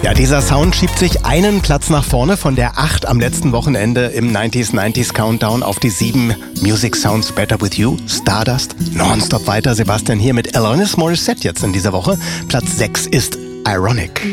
Ja, dieser Sound schiebt sich einen Platz nach vorne von der 8 am letzten Wochenende im 90s Countdown auf die 7. Music Sounds Better With You, Stardust, nonstop weiter. Sebastian hier mit Alanis Morissette jetzt in dieser Woche. Platz 6 ist Ironic.